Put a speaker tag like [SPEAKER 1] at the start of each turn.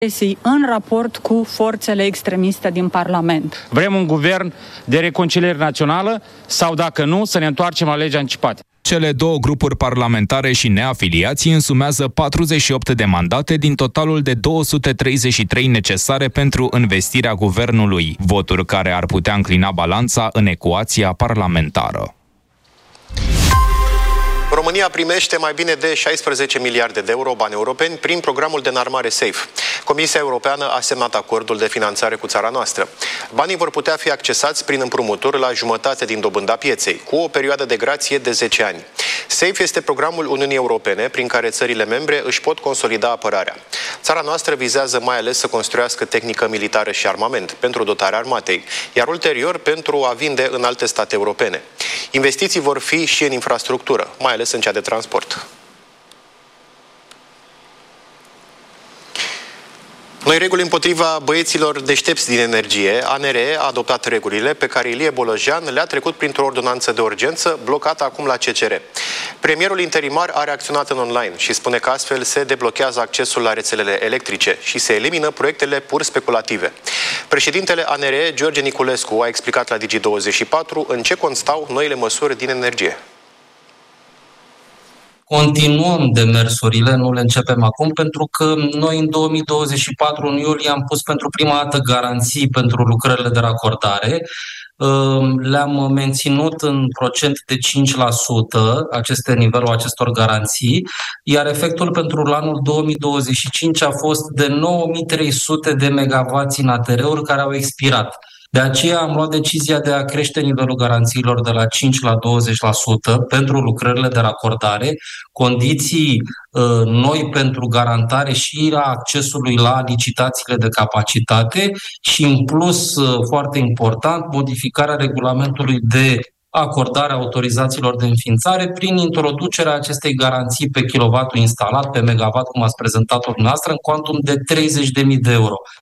[SPEAKER 1] în raport cu forțele extremiste din Parlament.
[SPEAKER 2] Vrem un guvern de reconciliere națională sau, dacă nu, să ne întoarcem la legea anticipate.
[SPEAKER 3] Cele două grupuri parlamentare și neafiliații însumează 48 de mandate din totalul de 233 necesare pentru învestirea guvernului, voturi care ar putea înclina balanța în ecuația parlamentară.
[SPEAKER 4] România primește mai bine de 16 miliarde de euro bani europeni prin programul de înarmare SAFE. Comisia Europeană a semnat acordul de finanțare cu țara noastră. Banii vor putea fi accesați prin împrumuturi la jumătate din dobânda pieței, cu o perioadă de grație de 10 ani. SAFE este programul Uniunii Europene prin care țările membre își pot consolida apărarea. Țara noastră vizează mai ales să construiască tehnică militară și armament pentru dotarea armatei, iar ulterior pentru a vinde în alte state europene. Investiții vor fi și în infrastructură, mai ales în cea de transport. Noi reguli împotriva băieților deștepți din energie. ANRE a adoptat regulile pe care Ilie Bolojan le-a trecut printr-o ordonanță de urgență blocată acum la CCR. Premierul interimar a reacționat în online și spune că astfel se deblochează accesul la rețelele electrice și se elimină proiectele pur speculative. Președintele ANRE, George Niculescu, a explicat la Digi24 în ce constau noile măsuri din energie.
[SPEAKER 5] Continuăm demersurile, nu le începem acum, pentru că noi în 2024, în iulie, am pus pentru prima dată garanții pentru lucrările de racordare. Le-am menținut în procent de 5% nivelul acestor garanții, iar efectul pentru anul 2025 a fost de 9300 de megavați în ATR-uri care au expirat. De aceea am luat decizia de a crește nivelul garanțiilor de la 5 la 20% pentru lucrările de racordare, condiții noi pentru garantare și a accesului la licitațiile de capacitate și, în plus, foarte important, modificarea regulamentului de acordarea autorizațiilor de înființare prin introducerea acestei garanții pe kilovatul instalat, pe megawatt, cum ați prezentat-o dumneavoastră, în cuantum de 30.000 de euro.